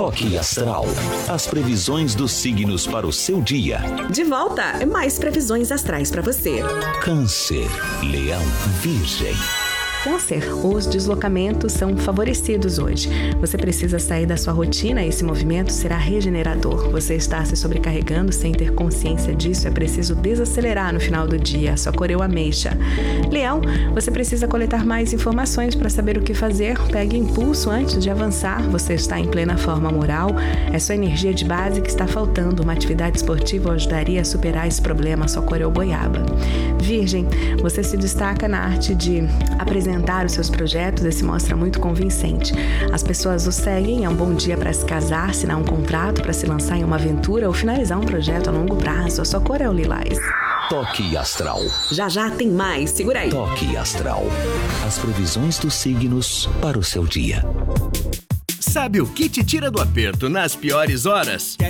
Toque Astral. As previsões dos signos para o seu dia. De volta, mais previsões astrais para você. Câncer, Leão, Virgem. Câncer, os deslocamentos são favorecidos hoje. Você precisa sair da sua rotina e esse movimento será regenerador. Você está se sobrecarregando sem ter consciência disso, é preciso desacelerar no final do dia. Sua cor é o ameixa. Leão, você precisa coletar mais informações para saber o que fazer. Pegue impulso antes de avançar. Você está em plena forma moral. É sua energia de base que está faltando. Uma atividade esportiva ajudaria a superar esse problema. Sua cor é o goiaba. Virgem, você se destaca na arte de apresentar os seus projetos e se mostra muito convincente. As pessoas o seguem, é um bom dia para se casar, assinar um contrato, para se lançar em uma aventura ou finalizar um projeto a longo prazo. A sua cor é o lilás. Toque Astral. Já tem mais, segura aí. Toque Astral. As previsões dos signos para o seu dia. Sabe o que te tira do aperto nas piores horas?